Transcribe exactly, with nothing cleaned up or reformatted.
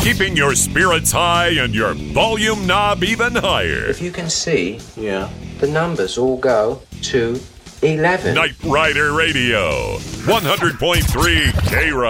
keeping your spirits high and your volume knob even higher. If you can see, yeah, the numbers all go to eleven. Night Rider Radio, one hundred point three K-Rock.